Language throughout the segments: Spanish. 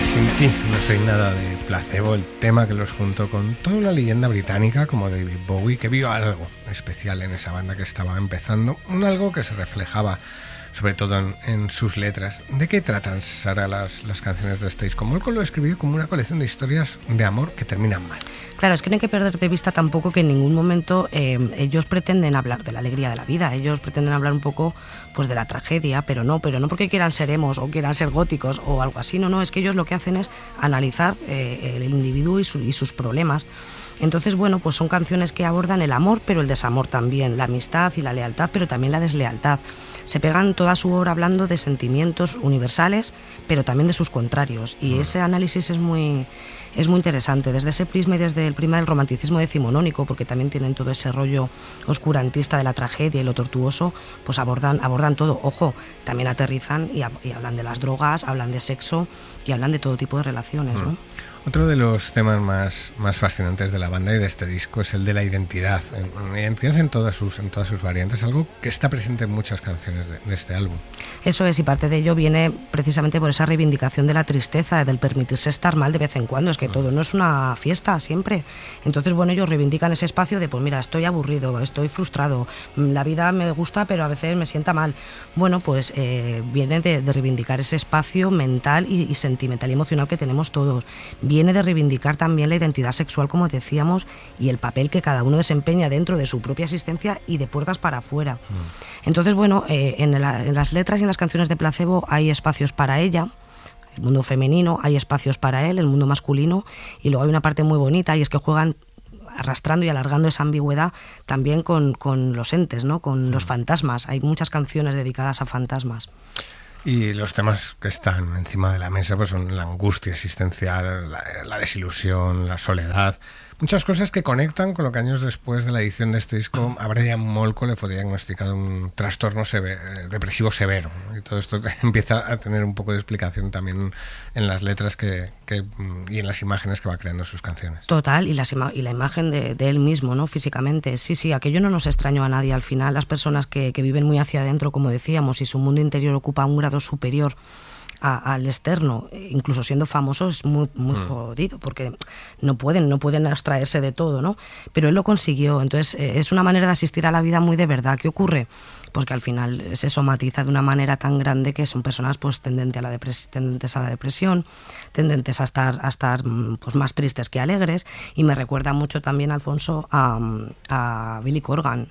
Sin ti no soy nada de Placebo, el tema que los juntó con toda una leyenda británica como David Bowie, que vio algo especial en esa banda que estaba empezando, un algo que se reflejaba sobre todo en sus letras. ¿De qué tratan, Sara, las canciones de este disco? Molko lo escribió como una colección de historias de amor que terminan mal. Claro, es que no hay que perder de vista tampoco que en ningún momento ellos pretenden hablar de la alegría de la vida, ellos pretenden hablar un poco pues de la tragedia, pero no porque quieran ser emos o quieran ser góticos o algo así, no, es que ellos lo que hacen es analizar el individuo y sus problemas. Entonces, bueno, pues son canciones que abordan el amor, pero el desamor también, la amistad y la lealtad, pero también la deslealtad. Se pegan toda su obra hablando de sentimientos universales, pero también de sus contrarios, y ese análisis es muy interesante, desde ese prisma y desde el prisma del romanticismo decimonónico, porque también tienen todo ese rollo oscurantista de la tragedia y lo tortuoso, pues abordan todo. Ojo, también aterrizan y hablan de las drogas, hablan de sexo y hablan de todo tipo de relaciones, ¿no? Otro de los temas más fascinantes de la banda y de este disco es el de la identidad. Identidad en todas sus variantes, algo que está presente en muchas canciones de este álbum. Eso es, y parte de ello viene precisamente por esa reivindicación de la tristeza, del permitirse estar mal de vez en cuando. Es que todo no es una fiesta siempre. Entonces, bueno, ellos reivindican ese espacio de, pues mira, estoy aburrido, estoy frustrado, la vida me gusta, pero a veces me sienta mal. Bueno, pues viene de reivindicar ese espacio mental y sentimental y emocional que tenemos todos. Viene de reivindicar también la identidad sexual, como decíamos, y el papel que cada uno desempeña dentro de su propia existencia y de puertas para afuera. Entonces, bueno, en las letras y en las canciones de Placebo hay espacios para ella, el mundo femenino, hay espacios para él, el mundo masculino, y luego hay una parte muy bonita, y es que juegan arrastrando y alargando esa ambigüedad también con los entes, ¿no? Con los fantasmas. Hay muchas canciones dedicadas a fantasmas. Y los temas que están encima de la mesa pues son la angustia existencial, la desilusión, la soledad. Muchas cosas que conectan con lo que años después de la edición de este disco a Brian Molko le fue diagnosticado un trastorno depresivo severo, ¿no? Y todo esto empieza a tener un poco de explicación también en las letras y en las imágenes que va creando sus canciones. Total, y la imagen de él mismo, ¿no? Físicamente. Sí, aquello no nos extrañó a nadie. Al final, las personas que viven muy hacia adentro, como decíamos, y su mundo interior ocupa un grado superior al externo, incluso siendo famoso, es muy jodido, porque no pueden abstraerse de todo, ¿no? Pero él lo consiguió. Entonces es una manera de asistir a la vida muy de verdad. ¿Qué ocurre? Pues que al final se somatiza de una manera tan grande que son personas pues tendentes a la depresión, tendentes a estar pues más tristes que alegres, y me recuerda mucho también, Alfonso, a Billy Corgan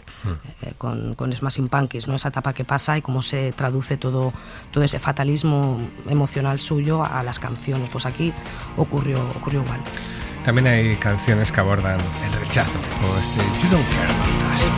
con Smashing Pumpkins, ¿no? Esa etapa que pasa y cómo se traduce todo ese fatalismo emocional suyo a las canciones. Pues aquí ocurrió igual. También hay canciones que abordan el rechazo, como este You Don't Care About Us.